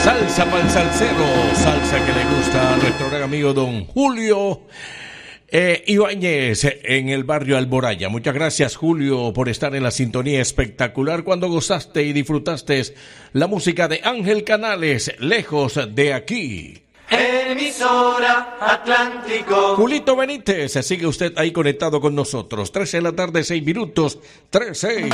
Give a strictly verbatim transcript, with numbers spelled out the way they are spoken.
Salsa para el salsero, salsa que le gusta a nuestro gran amigo don Julio eh, Ibáñez en el barrio Alboraya. Muchas gracias, Julio, por estar en la sintonía espectacular cuando gozaste y disfrutaste la música de Ángel Canales, Lejos de Aquí. Emisora Atlántico. Julito Benítez, sigue usted ahí conectado con nosotros. trece de la tarde, seis minutos, trece.